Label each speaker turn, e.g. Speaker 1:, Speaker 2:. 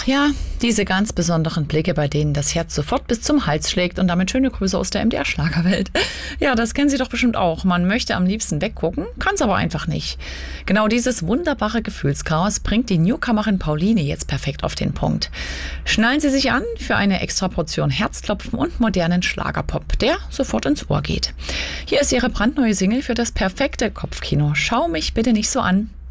Speaker 1: Ach ja, diese ganz besonderen Blicke, bei denen das Herz sofort bis zum Hals schlägt, und damit schöne Grüße aus der MDR-Schlagerwelt. Ja, das kennen Sie doch bestimmt auch. Man möchte am liebsten weggucken, kann es aber einfach nicht. Genau dieses wunderbare Gefühlschaos bringt die Newcomerin Pauline jetzt perfekt auf den Punkt. Schnallen Sie sich an für eine extra Portion Herzklopfen und modernen Schlagerpop, der sofort ins Ohr geht. Hier ist ihre brandneue Single für das perfekte Kopfkino. Schau mich bitte nicht so an.